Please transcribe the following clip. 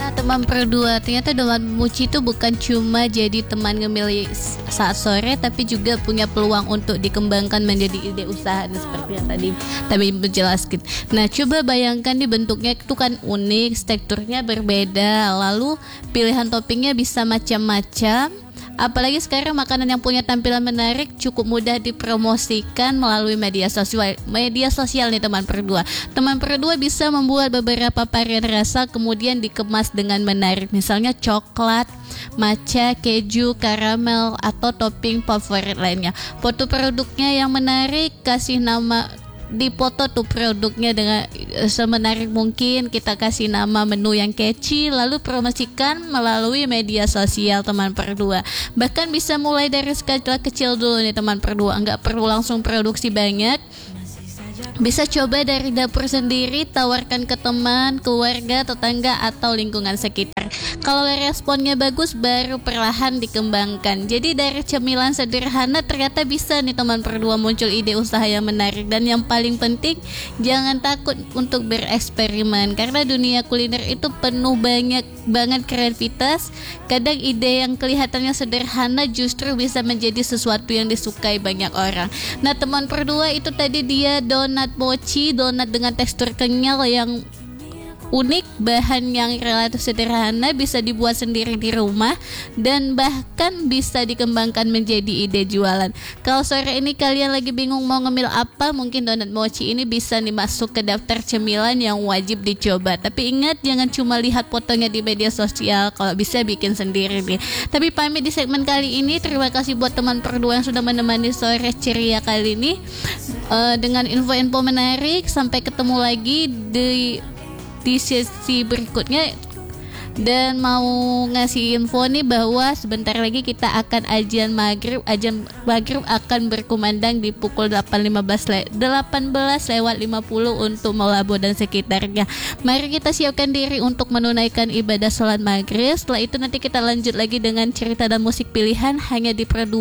Nah, teman berdua, ternyata Domat Mochi itu bukan cuma jadi teman ngemil saat sore, tapi juga punya peluang untuk dikembangkan menjadi ide usaha. Nah, seperti yang tadi menjelaskan. Nah, coba bayangkan di bentuknya itu kan unik, teksturnya berbeda, lalu pilihan toppingnya bisa macam-macam. Apalagi sekarang makanan yang punya tampilan menarik cukup mudah dipromosikan melalui media sosial nih teman berdua. Teman berdua bisa membuat beberapa varian rasa kemudian dikemas dengan menarik. Misalnya coklat, matcha, keju, karamel atau topping favorit lainnya. Foto produknya yang menarik, kasih nama di foto tuh produknya dengan semenarik mungkin, kita kasih nama menu yang catchy, lalu promosikan melalui media sosial teman berdua. Bahkan bisa mulai dari skala kecil dulu nih teman berdua, nggak perlu langsung produksi banyak. Bisa coba dari dapur sendiri, tawarkan ke teman, keluarga, tetangga, atau lingkungan sekitar. Kalau responnya bagus, baru perlahan dikembangkan. Jadi dari cemilan sederhana ternyata bisa nih teman berdua muncul ide usaha yang menarik. Dan yang paling penting, jangan takut untuk bereksperimen, karena dunia kuliner itu penuh banget kreativitas. Kadang ide yang kelihatannya sederhana justru bisa menjadi sesuatu yang disukai banyak orang. Nah teman berdua, itu tadi dia donat mochi, donat dengan tekstur kenyal yang unik, bahan yang relatif sederhana, bisa dibuat sendiri di rumah, dan bahkan bisa dikembangkan menjadi ide jualan. Kalau sore ini kalian lagi bingung mau ngemil apa, mungkin donat mochi ini bisa dimasuk ke daftar cemilan yang wajib dicoba. Tapi ingat, jangan cuma lihat fotonya di media sosial, kalau bisa bikin sendiri nih. Tapi pamit di segmen kali ini. Terima kasih buat teman berdua yang sudah menemani sore ceria kali ini dengan info-info menarik. Sampai ketemu lagi di sesi berikutnya, dan mau ngasih info nih bahwa sebentar lagi kita akan ajan maghrib akan berkumandang di pukul 18.50 untuk Malabo dan sekitarnya. Mari kita siapkan diri untuk menunaikan ibadah sholat maghrib. Setelah itu nanti kita lanjut lagi dengan cerita dan musik pilihan hanya di Pro 2